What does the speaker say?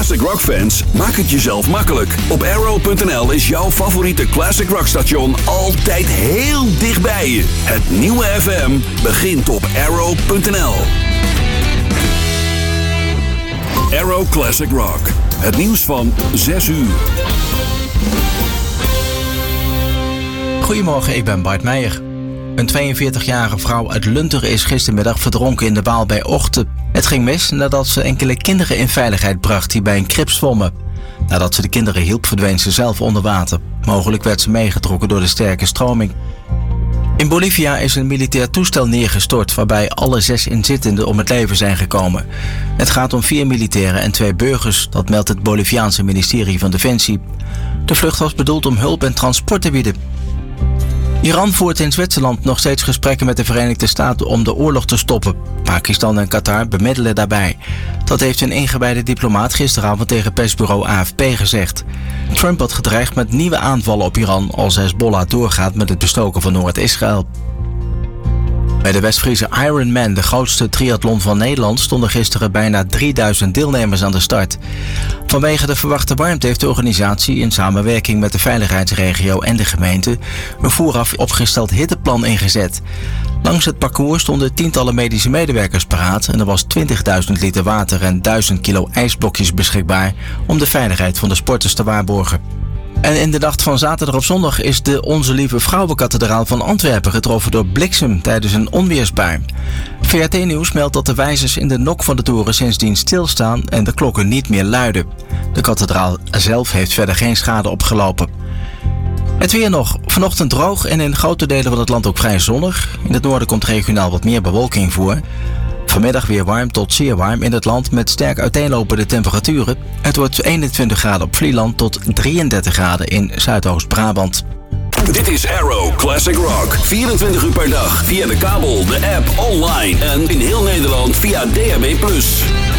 Classic Rock fans, maak het jezelf makkelijk. Op Arrow.nl is jouw favoriete Classic Rock station altijd heel dichtbij je. Het nieuwe FM begint op Arrow.nl. Arrow Classic Rock. Het nieuws van 6 uur. Goedemorgen, ik ben Bart Meijer. Een 42-jarige vrouw uit Lunteren is gistermiddag verdronken in de Waal bij Ochten. Het ging mis nadat ze enkele kinderen in veiligheid bracht die bij een krib zwommen. Nadat ze de kinderen hielp, verdween ze zelf onder water. Mogelijk werd ze meegetrokken door de sterke stroming. In Bolivia is een militair toestel neergestort waarbij alle 6 inzittenden om het leven zijn gekomen. Het gaat om 4 militairen en 2 burgers, dat meldt het Boliviaanse ministerie van Defensie. De vlucht was bedoeld om hulp en transport te bieden. Iran voert in Zwitserland nog steeds gesprekken met de Verenigde Staten om de oorlog te stoppen. Pakistan en Qatar bemiddelen daarbij. Dat heeft een ingewijde diplomaat gisteravond tegen persbureau AFP gezegd. Trump had gedreigd met nieuwe aanvallen op Iran als Hezbollah doorgaat met het bestoken van Noord-Israël. Bij de West-Friese Ironman, de grootste triathlon van Nederland, stonden gisteren bijna 3000 deelnemers aan de start. Vanwege de verwachte warmte heeft de organisatie in samenwerking met de veiligheidsregio en de gemeente een vooraf opgesteld hitteplan ingezet. Langs het parcours stonden tientallen medische medewerkers paraat en er was 20.000 liter water en 1000 kilo ijsblokjes beschikbaar om de veiligheid van de sporters te waarborgen. En in de nacht van zaterdag op zondag is de Onze Lieve Vrouwenkathedraal van Antwerpen getroffen door bliksem tijdens een onweersbui. VRT Nieuws meldt dat de wijzers in de nok van de toren sindsdien stilstaan en de klokken niet meer luiden. De kathedraal zelf heeft verder geen schade opgelopen. Het weer nog. Vanochtend droog en in grote delen van het land ook vrij zonnig. In het noorden komt regionaal wat meer bewolking voor. Vanmiddag weer warm tot zeer warm in het land met sterk uiteenlopende temperaturen. Het wordt 21 graden op Vlieland tot 33 graden in Zuidoost-Brabant. Dit is Arrow Classic Rock. 24 uur per dag via de kabel, de app, online en in heel Nederland via DAB+.